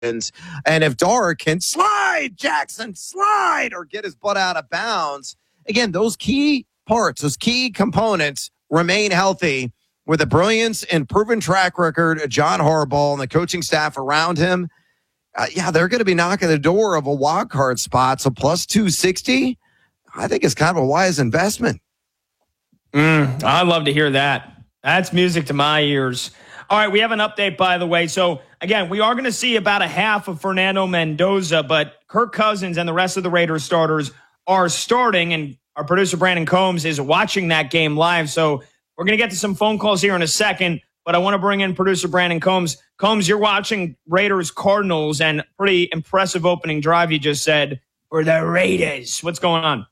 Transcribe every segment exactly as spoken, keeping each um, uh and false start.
And if Dark can slide, Jackson, slide, or get his butt out of bounds, again, those key parts, those key components remain healthy with the brilliance and proven track record of John Harbaugh and the coaching staff around him. Uh, yeah, they're going to be knocking the door of a wild card spot. So plus two sixty, I think it's kind of a wise investment. Mm, I'd love to hear that. That's music to my ears. All right, we have an update, by the way. So, again, we are going to see about a half of Fernando Mendoza, but Kirk Cousins and the rest of the Raiders starters are starting, and our producer, Brandon Combs, is watching that game live. So we're going to get to some phone calls here in a second, but I want to bring in producer Brandon Combs. Combs, you're watching Raiders-Cardinals, and pretty impressive opening drive, you just said, for the Raiders. What's going on?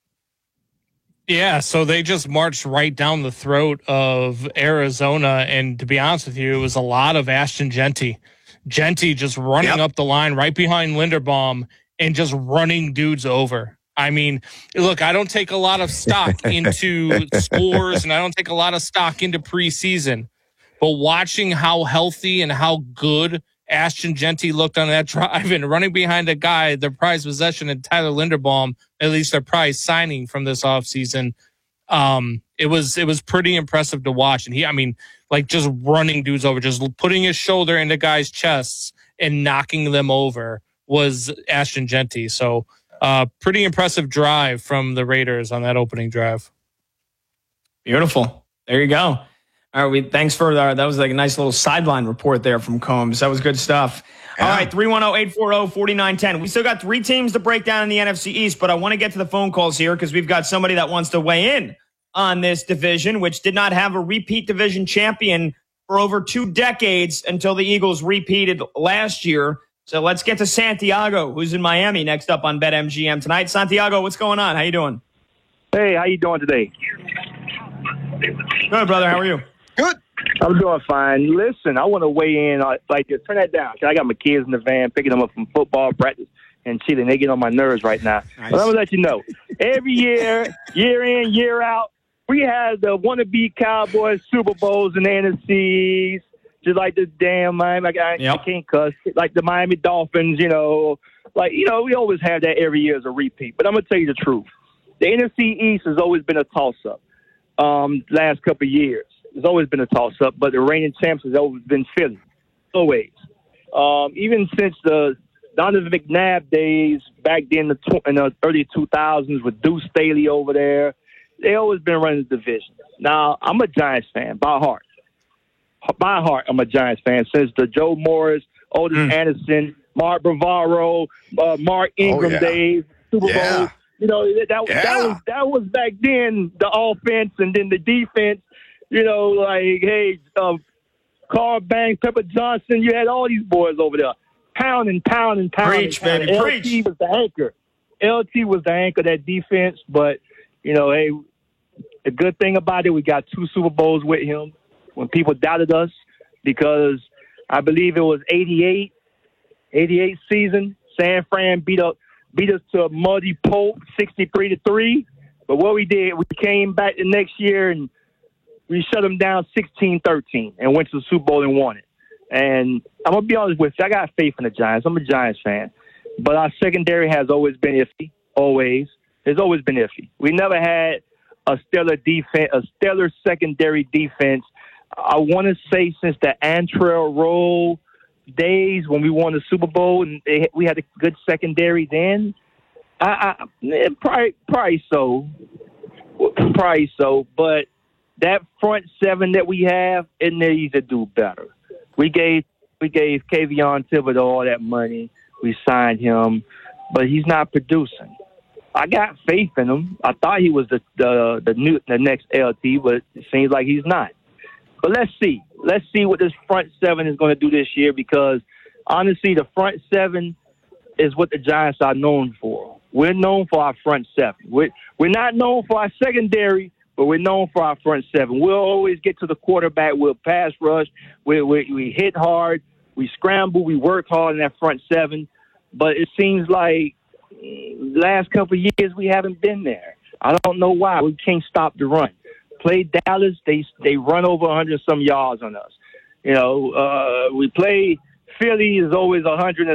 Yeah, so they just marched right down the throat of Arizona, and to be honest with you, it was a lot of Ashton Jeanty. Jeanty just running yep. up the line right behind Linderbaum and just running dudes over. I mean, look, I don't take a lot of stock into scores, and I don't take a lot of stock into preseason, but watching how healthy and how good Ashton Jeanty looked on that drive and running behind a guy, their prized possession, and Tyler Linderbaum, at least their prize signing from this offseason. Um, it was it was pretty impressive to watch. And he, I mean, like just running dudes over, just putting his shoulder into guys' chests and knocking them over was Ashton Jeanty. So uh, pretty impressive drive from the Raiders on that opening drive. Beautiful. There you go. All right, we, thanks for that. That was like a nice little sideline report there from Combs. That was good stuff. Yeah. All right, three one zero, eight four zero, four nine one zero. We still got three teams to break down in the N F C East, but I want to get to the phone calls here because we've got somebody that wants to weigh in on this division, which did not have a repeat division champion for over two decades until the Eagles repeated last year. So let's get to Santiago, who's in Miami, next up on BetMGM tonight. Santiago, what's going on? How you doing? Hey, how you doing today? Good, brother. How are you? Good. I'm doing fine. Listen, I want to weigh in. Uh, like, turn that down. I got my kids in the van picking them up from football practice and cheating. They get on my nerves right now. Nice. But I'm going to let you know. Every year, year in, year out, we have the wannabe Cowboys Super Bowls and N F Cs, just like the damn Miami. Like, I, yep. I can't cuss. Like the Miami Dolphins, you know. Like, you know, we always have that every year as a repeat. But I'm going to tell you the truth. The N F C East has always been a toss-up um, last couple of years. It's always been a toss-up, but the reigning champs has always been Philly, always. Um, even since the Donovan McNabb days back then in the, tw- in the early two thousands with Deuce Staley over there, they always been running the division. Now, I'm a Giants fan by heart. By heart, I'm a Giants fan since the Joe Morris, Otis mm. Anderson, Mark Bavaro, uh, Mark Ingram oh, yeah. days, Super yeah. Bowl. You know, that, yeah. that, was, that was back then the offense and then the defense. You know, like, hey, uh, Carl Banks, Pepper Johnson, you had all these boys over there. Pounding, pounding, pounding. Preach, baby, L preach. L T was the anchor. L T was the anchor of that defense. But, you know, hey, the good thing about it, we got two Super Bowls with him when people doubted us because I believe it was eighty-eight, eighty-eight season. San Fran beat up, beat us to a muddy pulp, sixty-three to three. But what we did, we came back the next year and we shut them down sixteen thirteen and went to the Super Bowl and won it. And I'm going to be honest with you. I got faith in the Giants. I'm a Giants fan. But our secondary has always been iffy, always. It's always been iffy. We never had a stellar defense, a stellar secondary defense. I want to say since the Antrell Roll days when we won the Super Bowl and they, we had a good secondary then. I, I probably, probably so. Probably so. But that front seven that we have, it needs to do better. We gave we gave Kayvon Thibodeau all that money. We signed him, but he's not producing. I got faith in him. I thought he was the the the new the next L T, but it seems like he's not. But let's see. Let's see what this front seven is going to do this year because, honestly, the front seven is what the Giants are known for. We're known for our front seven. We're, we're not known for our secondary, but we're known for our front seven. We'll always get to the quarterback. We'll pass rush. We, we, we hit hard. We scramble. We work hard in that front seven. But it seems like last couple of years we haven't been there. I don't know why. We can't stop the run. Play Dallas, they they run over one hundred some yards on us. You know, uh, we play Philly is always one hundred